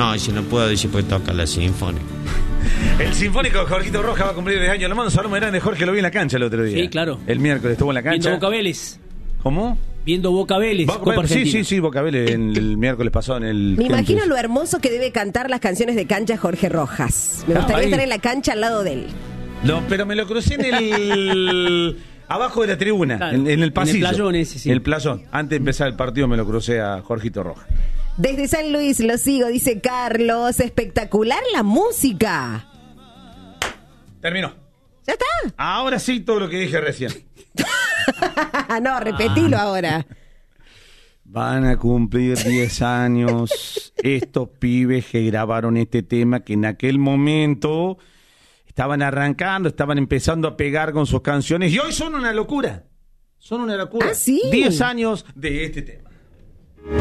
No, si no puedo decir porque toca la sinfónica. El Sinfónico Jorgito Rojas va a cumplir 10 años. Le mando un saludo muy grande. Jorge lo vi en la cancha el otro día. Sí, claro. El miércoles estuvo en la cancha. Viendo Boca Vélez. ¿Cómo? Viendo Boca Vélez. Copa Argentina. Sí, Boca Vélez el miércoles pasado en el... Me imagino lo hermoso que debe cantar las canciones de cancha Jorge Rojas. Me gustaría estar en la cancha al lado de él. No, pero me lo crucé en el... abajo de la tribuna, Claro, en el pasillo. En el playón ese, sí. El playón. Antes de empezar el partido me lo crucé a Jorgito Rojas. Desde San Luis lo sigo, dice Carlos. Espectacular la música. Terminó. ¿Ya está? Ahora sí todo lo que dije recién. No, repetilo ahora. Van a cumplir 10 años estos pibes que grabaron este tema que en aquel momento estaban arrancando, estaban empezando a pegar con sus canciones y hoy son una locura. Son una locura. ¿Ah, sí? 10 años de este tema.